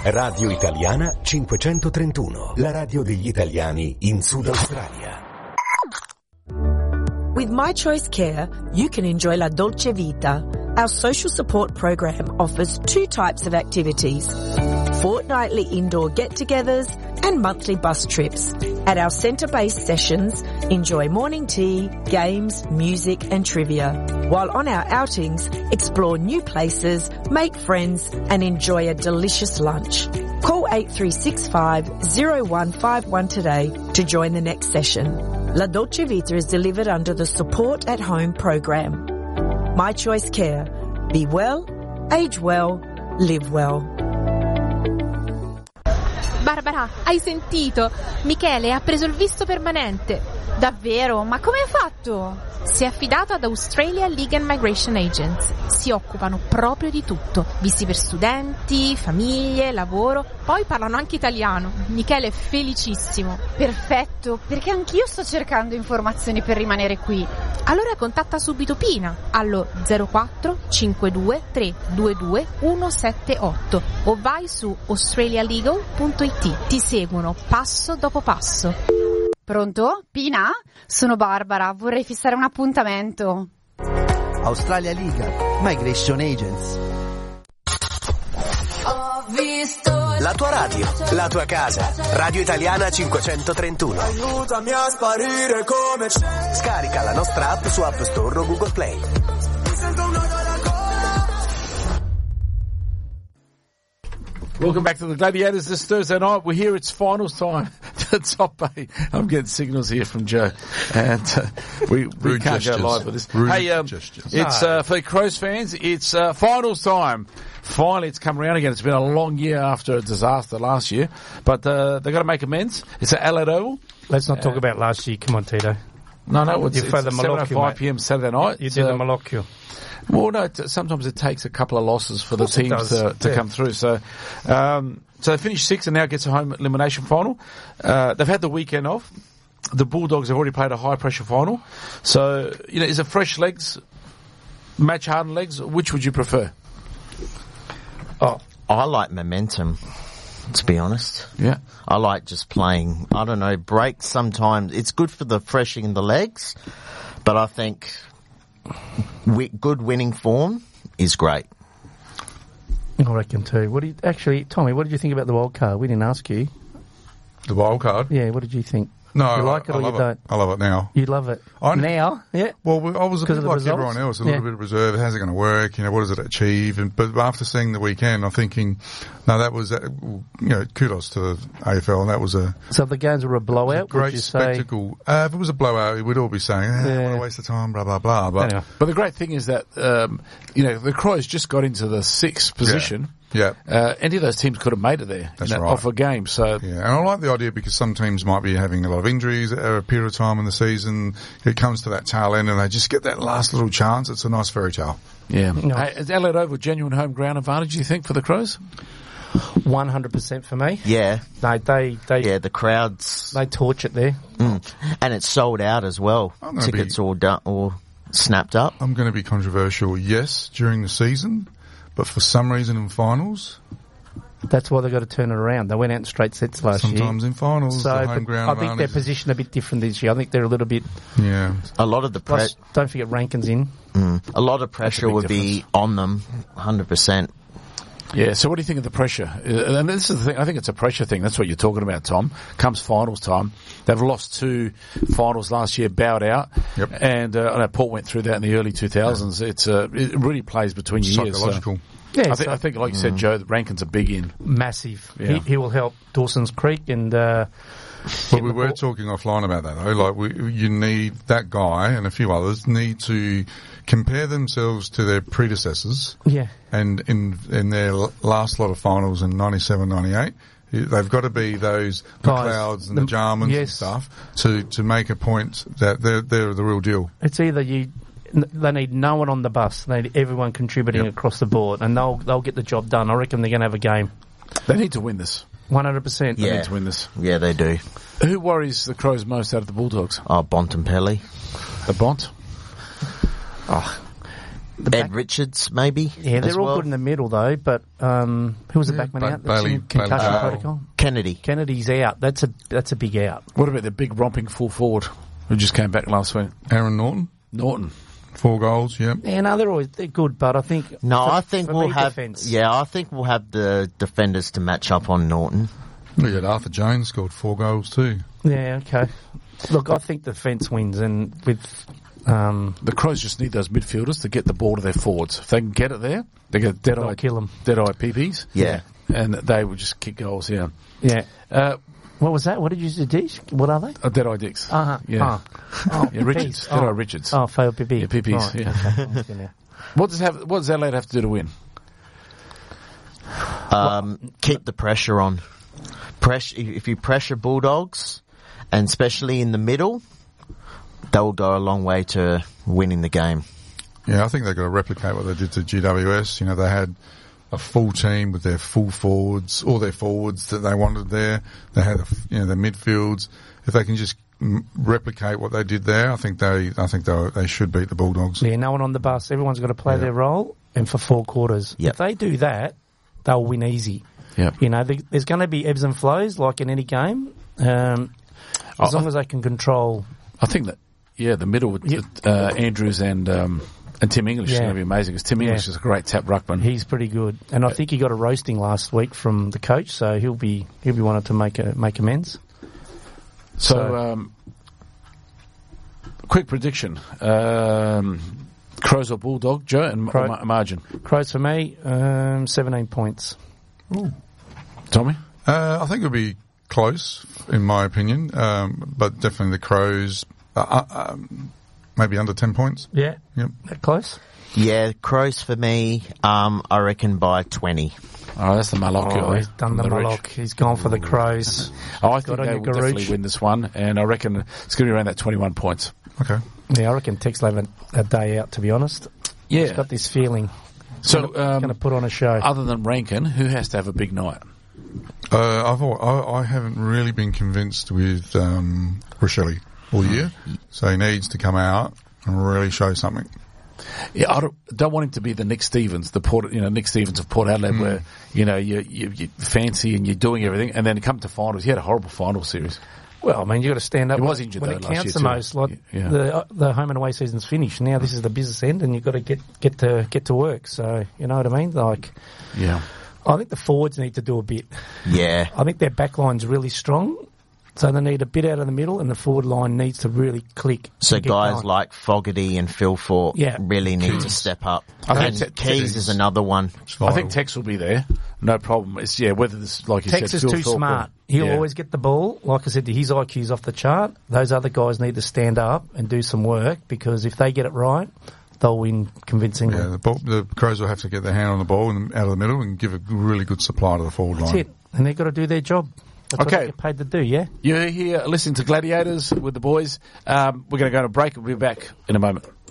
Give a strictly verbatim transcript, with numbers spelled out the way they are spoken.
Radio Italiana cinquecentotrentuno, la radio degli italiani in Sud Australia. With My Choice Care, you can enjoy La Dolce Vita. Our social support program offers two types of activities: fortnightly indoor get-togethers and monthly bus trips. At our centre-based sessions, enjoy morning tea, games, music and trivia. While on our outings, explore new places, make friends and enjoy a delicious lunch. Call eight three six five, zero one five one today to join the next session. La Dolce Vita is delivered under the Support at Home program. My Choice Care. Be well, age well, live well. Barbara, hai sentito? Michele ha preso il visto permanente. Davvero? Ma come ha fatto? Si è affidato ad Australia Legal and Migration Agents. Si occupano proprio di tutto. Visti per studenti, famiglie, lavoro. Poi parlano anche italiano. Michele è felicissimo. Perfetto, perché anch'io sto cercando informazioni per rimanere qui. Allora contatta subito Pina allo zero quattro cinque due tre due due uno sette otto o vai su australialegal punto it. Ti seguono passo dopo passo. Pronto? Pina? Sono Barbara, vorrei fissare un appuntamento. Australia Legal, Migration Agents. Ho visto La tua radio, la tua casa. Radio Italiana cinquecentotrentuno. Aiutami a sparire come c'è. Scarica la nostra app su App Store o Google Play. Mi sento un nodo alla gola. Welcome back to the Gladiators this Thursday night. We're here, it's finals time. The top eight. I'm getting signals here from Joe. And uh, we, we can't gestures. go live with this. Rude hey, um, gestures. it's uh, for the Crows fans, it's uh, finals time. Finally, it's come around again. It's been a long year after a disaster last year. But uh, they've got to make amends. It's at Adelaide Oval. Let's not talk uh, about last year. Come on, Tito. No, no, it's, you it's the seven oh five p.m. Saturday night. You did uh, the molecule. Well, no, t- sometimes it takes a couple of losses for the teams to, to yeah. come through. So, um, so they finished sixth and now gets a home elimination final. Uh, they've had the weekend off. The Bulldogs have already played a high pressure final. So, you know, is it fresh legs, match hardened legs? Which would you prefer? Oh, I like momentum, to be honest. Yeah. I like just playing, I don't know, breaks sometimes. It's good for the freshing in the legs, but I think wi- good winning form is great. I reckon too. What do you, actually, Tommy, what did you think about the wild card? We didn't ask you. The wild card? Yeah, what did you think? No, you like I, it or I love you don't? It. I love it now. You love it I, now? Yeah. Well, I was a bit like results? everyone else, a yeah. little bit of reserve. How's it going to work? You know, what does it achieve? And but after seeing the weekend, I'm thinking, no, that was, uh, you know, kudos to the A F L, and that was a. So the games were a blowout. It was a great would you spectacle. Say? Uh, if it was a blowout, we'd all be saying, eh, yeah. what a waste of time, blah blah blah. But anyway. But the great thing is that um, you know the Crows just got into the sixth position. Yeah. Yeah. Uh, any of those teams could have made it there. That's in that right. Off a game. So yeah, and I like the idea because some teams might be having a lot of injuries at a period of time in the season. It comes to that tail end and they just get that last little chance. It's a nice fairy tale. Yeah. No. Hey, is Adelaide Oval genuine home ground advantage, you think, for the Crows? one hundred percent for me. Yeah. No, they, they, yeah, the crowds. They torch it there. Mm. And it's sold out as well. Tickets be, all done, all snapped up. I'm going to be controversial, yes, during the season. But for some reason in finals... That's why they've got to turn it around. They went out in straight sets last Sometimes year. Sometimes in finals, so, the home ground I think their position a bit different this year. I think they're a little bit... Yeah. A lot of the... Pre- Plus, don't forget Rankin's in. Mm. A lot of pressure would difference. be on them, one hundred percent. Yeah, so what do you think of the pressure? Uh, and this is the thing, I think it's a pressure thing. That's what you're talking about, Tom. Comes finals time. They've lost two finals last year, bowed out. Yep. And uh, I know Paul went through that in the early two thousands. Yeah. It's uh, It really plays between your years. Psychological. So. Yeah, I think, so, I think, like you said, Joe, that Rankin's a big in. Massive. Yeah. He, he will help Dawson's Creek and... Uh, but we were talking offline about that, though. Like, we, you need that guy and a few others need to compare themselves to their predecessors. Yeah. And in in their last lot of finals in ninety-seven, ninety-eight, they've got to be those McLeods and the, the Jarmans yes. and stuff to, to make a point that they're, they're the real deal. It's either you... They need no one on the bus. They need everyone contributing yep. across the board, and they'll they'll get the job done. I reckon they're going to have a game. They need to win this. one hundred percent. They yeah. need to win this. Yeah, they do. Who worries the Crows most out of the Bulldogs? Oh, Bontempelli. The Bont? Oh, The Ed back- Richards, maybe. Yeah, they're as all well. good in the middle though. But um, who was the Yeah, backman Ba- out? That's Bailey- in concussion Bailey- uh, protocol. Kennedy. Kennedy's out. That's a that's a big out. What about the big romping full forward who just came back last week? Aaron Norton, Norton. four goals. Yep. Yeah, no, they're always they're good, but I think No, for- I think for we'll me, have. defence. Yeah, I think we'll have the defenders to match up on Norton. We had Arthur Jones scored four goals too. Yeah, okay. Look, I think the defence wins, and with um, The Crows just need those midfielders to get the ball to their forwards. If they can get it there, they get dead They'll eye kill 'em. dead eye P Ps. Yeah. and they will just kick goals. Yeah, yeah. uh, What was that? What did you say? Dish? What are they? uh, dead eye dicks. Uh-huh. Yeah, Oh, yeah, Richards. P Ps. Dead eye Oh. Richards. Oh, failed P P. Yeah, P Ps. Right, Yeah. okay. I'm with you now. What does have? What does Adelaide have to do to win? Um, keep the pressure on. Press if you pressure Bulldogs, and especially in the middle, they'll go a long way to winning the game. Yeah, I think they've got to replicate what they did to G W S. You know, they had a full team with their full forwards, all their forwards that they wanted there. They had, a, you know, their midfields. If they can just m- replicate what they did there, I think they, I think they, they should beat the Bulldogs. Yeah, no one on the bus. Everyone's got to play Yeah. their role, and for four quarters. Yep. If they do that, they'll win easy. Yep. You know, the, there's going to be ebbs and flows like in any game. Um, as Oh, long as they can control. I think that yeah, the middle with Yeah. uh, Andrews and um, and Tim English is Yeah. going to be amazing because Tim English Yeah. is a great tap ruckman. He's pretty good, and I think he got a roasting last week from the coach, so he'll be he'll be wanting to make a make amends. So, So- um, quick prediction: um, Crows or Bulldog, Joe, and Crow- ma- margin. Crows for me, um, seventeen points. Tommy, Uh, I think it'll be close, in my opinion, um, but definitely the Crows, uh, uh, um, maybe under ten points. Yeah, Yep. that close. Yeah, Crows for me. Um, I reckon by twenty. oh, that's the Malok. Oh, guy he's done the from Rich. Malok. He's gone for the Crows. Oh, I think Got on they your will definitely garage. win this one, and I reckon it's going to be around that twenty-one points. Okay. Yeah, I reckon Tex will have a, a day out, to be honest. He's Yeah. got this feeling. So, He's going to um, put on a show. other than Rankin, who has to have a big night? Uh, I've, al- I, I haven't really been convinced with um, Rochelle all year, so he needs to come out and really show something. Yeah, I don't, don't want him to be the Nick Stevens, the Port, you know, Nick Stevens of Port Adelaide, where you know you, you you fancy and you're doing everything, and then come to finals. He had a horrible final series. Well, I mean, you've got to stand up He was when, injured, when though, it last counts year the too. most. Like Yeah. the uh, the home and away season's finished. Now this is the business end, and you've got to get get to get to work. So you know what I mean? Like, Yeah, I think the forwards need to do a bit. Yeah. I think their back line's really strong, so they need a bit out of the middle, and the forward line needs to really click. So and get guys going. like Fogarty and Phil Fort Yeah. really need to step up. I think and that- Keys is another one. I think Tex will be there, no problem. It's yeah, whether this like you Tex said, is Phil too Thorpe or- smart. He'll yeah. always get the ball. Like I said, his I Q's off the chart. Those other guys need to stand up and do some work, because if they get it right, they'll win convincingly. Yeah, the, ball, the Crows will have to get their hand on the ball and out of the middle and give a really good supply to the forward That's line. it. And they've got to do their job. That's Okay. what they get paid to do, yeah? You're here listening to Gladiators with the boys. Um, we're going to go on a break. We'll be back in a moment.